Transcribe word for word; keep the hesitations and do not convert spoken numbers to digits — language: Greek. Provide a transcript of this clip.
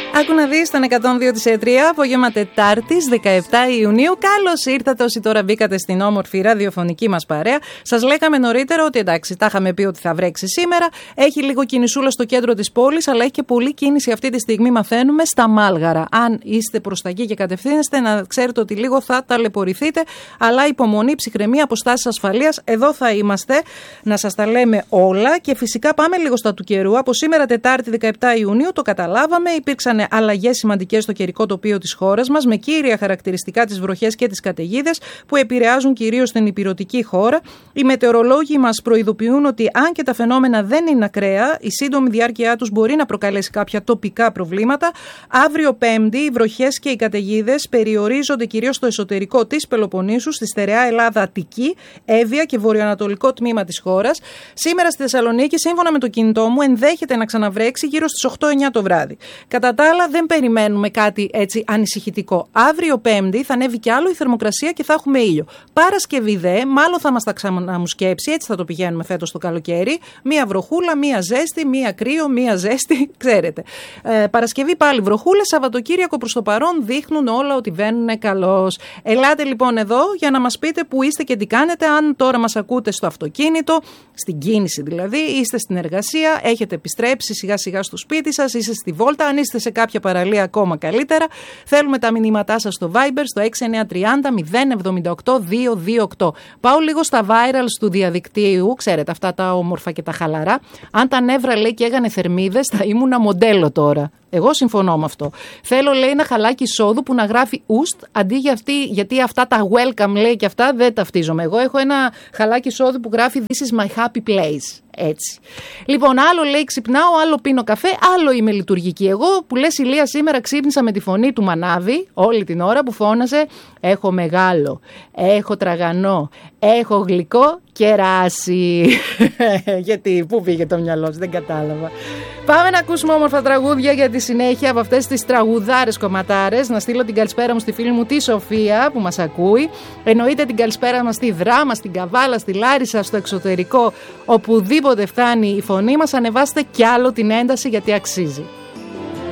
Άκου να δεις τον εκατόν δύο της ΕΤΡΙΑ, απόγευμα Τετάρτης δεκαεπτά Ιουνίου. Καλώς ήρθατε όσοι τώρα μπήκατε στην όμορφη ραδιοφωνική μας παρέα. Σας λέγαμε νωρίτερα ότι εντάξει, τα είχαμε πει ότι θα βρέξει σήμερα. Έχει λίγο κινησούλα στο κέντρο της πόλης, αλλά έχει και πολλή κίνηση αυτή τη στιγμή, μαθαίνουμε, στα Μάλγαρα. Αν είστε προς τα εκεί και κατευθύνεστε, να ξέρετε ότι λίγο θα ταλαιπωρηθείτε. Αλλά υπομονή, ψυχραιμία, αποστάσεις ασφαλείας. Εδώ θα είμαστε να σας τα λέμε όλα. Και φυσικά πάμε λίγο στα του καιρού. Από σήμερα Τετάρτη δεκαεπτά Ιουνίου, το καταλάβαμε, υπήρξαν αλλαγές σημαντικές στο καιρικό τοπίο της χώρας μας, με κύρια χαρακτηριστικά τις βροχές και τις καταιγίδες που επηρεάζουν κυρίως την ηπειρωτική χώρα. Οι μετεωρολόγοι μας προειδοποιούν ότι αν και τα φαινόμενα δεν είναι ακραία, η σύντομη διάρκεια τους μπορεί να προκαλέσει κάποια τοπικά προβλήματα. Αύριο Πέμπτη, οι βροχές και οι καταιγίδες περιορίζονται κυρίως στο εσωτερικό της Πελοποννήσου, στη στερεά Ελλάδα Αττική, Εύβοια και βορειοανατολικό τμήμα της χώρας. Σήμερα στη Θεσσαλονίκη, σύμφωνα με το κινητό μου, ενδέχεται να ξαναβρέξει γύρω στις οκτώ εννιά το βράδυ. Κατά τα άλλα, δεν περιμένουμε κάτι έτσι ανησυχητικό. Αύριο Πέμπτη θα ανέβει κι άλλο η θερμοκρασία και θα έχουμε ήλιο. Παρασκευή δε, μάλλον θα μας τα ξαναμουσκέψει, έτσι θα το πηγαίνουμε φέτος το καλοκαίρι. Μία βροχούλα, μία ζέστη, μία κρύο, μία ζέστη, ξέρετε. Ε, Παρασκευή πάλι βροχούλα, Σαββατοκύριακο προς το παρόν δείχνουν όλα ότι βαίνουν καλώς. Ελάτε λοιπόν εδώ για να μας πείτε που είστε και τι κάνετε. Αν τώρα μας ακούτε στο αυτοκίνητο, στην κίνηση δηλαδή, είστε στην εργασία, έχετε επιστρέψει σιγά σιγά στο σπίτι σας, είστε στη βόλτα, αν είστε σε κάποια παραλία ακόμα καλύτερα. Θέλουμε τα μηνύματά σας στο Viber στο έξι εννιά τρία μηδέν μηδέν εβδομήντα οκτώ διακόσια είκοσι οκτώ. Πάω λίγο στα virals του διαδικτύου, ξέρετε αυτά τα όμορφα και τα χαλαρά. Αν τα νεύρα λέει και έγανε θερμίδες, θα ήμουνα μοντέλο τώρα. Εγώ συμφωνώ με αυτό. Θέλω, λέει, ένα χαλάκι εισόδου που να γράφει ουστ αντί για αυτή, γιατί αυτά τα welcome λέει και αυτά δεν ταυτίζομαι. Εγώ έχω ένα χαλάκι εισόδου που γράφει This is my happy place. Έτσι. Λοιπόν, άλλο λέει ξυπνάω, άλλο πίνω καφέ, άλλο είμαι λειτουργική. Εγώ που λες Ηλία σήμερα ξύπνησα με τη φωνή του Μανάβη όλη την ώρα που φώναζε έχω μεγάλο, έχω τραγανό, έχω γλυκό κεράσι. Γιατί, πού πήγε το μυαλό σου, δεν κατάλαβα. Πάμε να ακούσουμε όμορφα τραγούδια για τη συνέχεια από αυτές τις τραγουδάρες κομματάρες. Να στείλω την καλησπέρα μου στη φίλη μου τη Σοφία που μας ακούει. Εννοείται την καλησπέρα μας στη Δράμα, στην Καβάλα, στη Λάρισα, στο εξωτερικό. Οπουδήποτε φτάνει η φωνή μας, ανεβάστε κι άλλο την ένταση γιατί αξίζει.